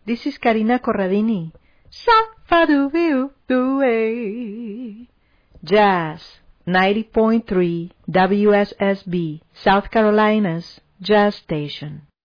This is Karina Corradini. Sa-fa-do-be-do-do-way. Jazz 90.3 WSSB, South Carolina's Jazz Station.